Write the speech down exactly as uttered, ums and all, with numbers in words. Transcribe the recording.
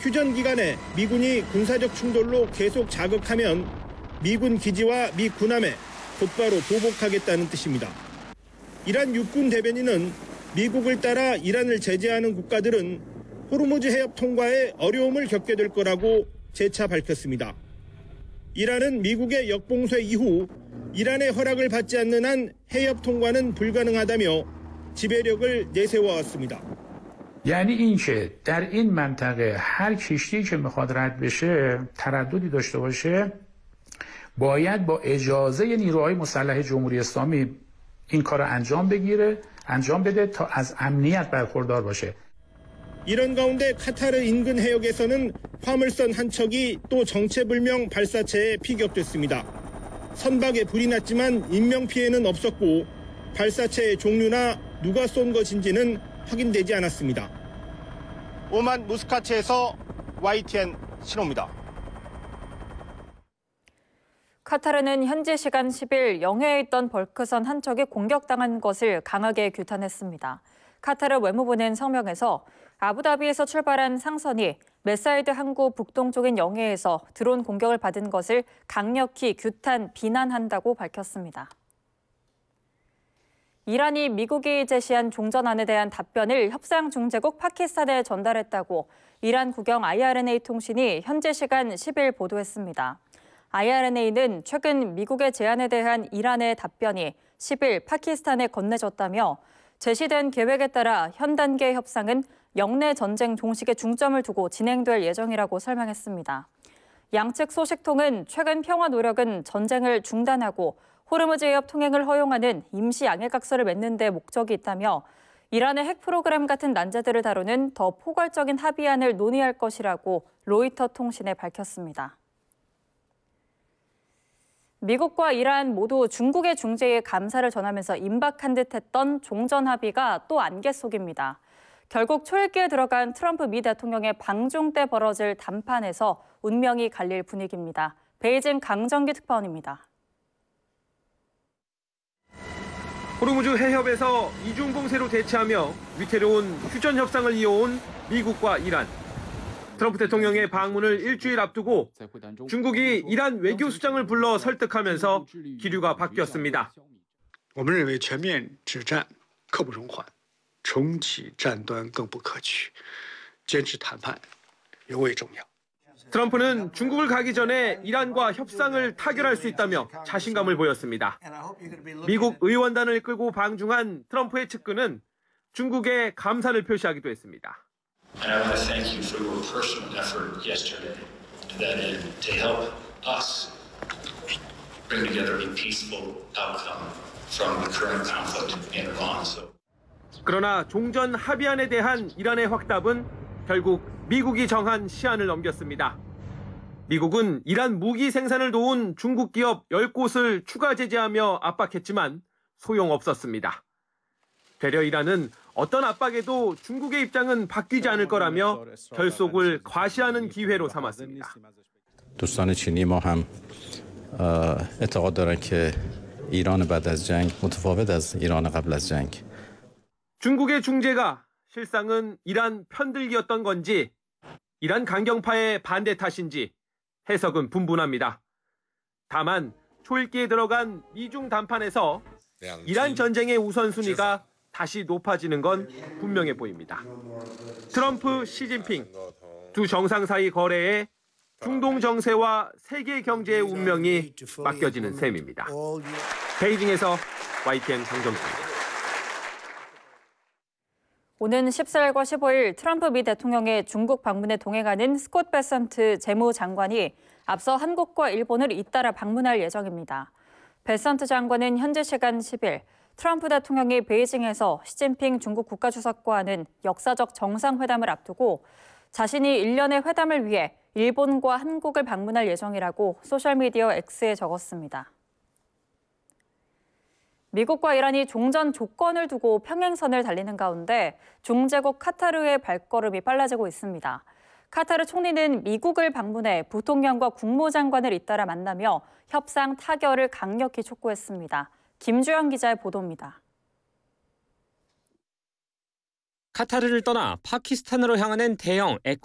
휴전 기간에 미군이 군사적 충돌로 계속 자극하면 미군 기지와 미 군함에 곧바로 보복하겠다는 뜻입니다. 이란 육군 대변인은 미국을 따라 이란을 제재하는 국가들은 호르무즈 해협 통과에 어려움을 겪게 될 거라고 재차 밝혔습니다. 이란은 미국의 역봉쇄 이후 이란의 허락을 받지 않는 한 해협 통과는 불가능하다며 지배력을 내세워왔습니다. یعنی اینکه در این منطقه هر کشتی که میخواد رد بشه ترددی داشته باشه باید با اجازه نیروهای مسلح جمهوری اسلامی این کار انجام بگیره انجام بده تا از امنیت برخوردار باشه. 이런 가운데 카타르 인근 해역에서는 화물선 한 척이 또 정체불명 발사체에 피격됐습니다. 선박에 불이 났지만 인명피해는 없었고 발사체의 종류나 누가 쏜 것인지는 확인되지 않았습니다. 오만 무스카트에서 와이티엔 신호입니다. 카타르는 현지 시간 십 일 영해에 있던 벌크선 한 척이 공격당한 것을 강하게 규탄했습니다. 카타르 외무부는 성명에서 아부다비에서 출발한 상선이 메사이드 항구 북동쪽인 영해에서 드론 공격을 받은 것을 강력히 규탄, 비난한다고 밝혔습니다. 이란이 미국이 제시한 종전안에 대한 답변을 협상 중재국 파키스탄에 전달했다고 이란 국영 아이알엔에이 통신이 현지 시간 십 일 보도했습니다. 아이알엔에이는 최근 미국의 제안에 대한 이란의 답변이 십 일 파키스탄에 건네졌다며 제시된 계획에 따라 현 단계 협상은 영내 전쟁 종식에 중점을 두고 진행될 예정이라고 설명했습니다. 양측 소식통은 최근 평화 노력은 전쟁을 중단하고 호르무즈 해협 통행을 허용하는 임시 양해각서를 맺는 데 목적이 있다며 이란의 핵 프로그램 같은 난제들을 다루는 더 포괄적인 합의안을 논의할 것이라고 로이터 통신에 밝혔습니다. 미국과 이란 모두 중국의 중재에 감사를 전하면서 임박한 듯했던 종전 합의가 또 안개 속입니다. 결국 초읽기에 들어간 트럼프 미 대통령의 방중 때 벌어질 담판에서 운명이 갈릴 분위기입니다. 베이징 강정기 특파원입니다. 호르무즈 해협에서 이중 공세로 대치하며 위태로운 휴전 협상을 이어온 미국과 이란. 트럼프 대통령의 방문을 일주일 앞두고 중국이 이란 외교수장을 불러 설득하면서 기류가 바뀌었습니다. 我们认为全面止战刻不容缓，重启战端更不可取，坚持谈判尤为重要。 트럼프는 중국을 가기 전에 이란과 협상을 타결할 수 있다며 자신감을 보였습니다. 미국 의원단을 끌고 방중한 트럼프의 측근은 중국에 감사를 표시하기도 했습니다. And I want to thank you for your personal effort yesterday to that end to help us bring together a peaceful outcome from the current conflict in Iran. So. 그러나 종전 합의안에 대한 이란의 확답은 결국 미국이 정한 시한을 넘겼습니다. 미국은 이란 무기 생산을 도운 중국 기업 열 곳을 추가 제재하며 압박했지만 소용없었습니다. 되려 이란은 어떤 압박에도 중국의 입장은 바뀌지 않을 거라며 결속을 과시하는 기회로 삼았습니다. دوستان چینی ما هم اعتقاد دارن که ایران بعد از جنگ متفاوت از ایران قبل از جنگ. 중국의 중재가 실상은 이란 편들기였던 건지 이란 강경파의 반대 탓인지 해석은 분분합니다. 다만 초읽기에 들어간 미중 담판에서 이란 전쟁의 우선순위가 다시 높아지는 건 분명해 보입니다. 트럼프, 시진핑 두 정상 사이 거래에 중동 정세와 세계 경제의 운명이 맡겨지는 셈입니다. 베이징에서 와이티엔 강정수입니다. 오는 십사일과 십오일 트럼프 미 대통령의 중국 방문에 동행하는 스콧 베선트 재무장관이 앞서 한국과 일본을 잇따라 방문할 예정입니다. 베선트 장관은 현지 시간 십일 트럼프 대통령이 베이징에서 시진핑 중국 국가주석과 하는 역사적 정상회담을 앞두고 자신이 일련의 회담을 위해 일본과 한국을 방문할 예정이라고 소셜미디어 X에 적었습니다. 미국과 이란이 종전 조건을 두고 평행선을 달리는 가운데 중재국 카타르의 발걸음이 빨라지고 있습니다. 카타르 총리는 미국을 방문해 부통령과 국무장관을 잇따라 만나며 협상 타결을 강력히 촉구했습니다. 김주영 기자의 보도입니다. 카타르를 떠나 파키스탄으로 향하는 대형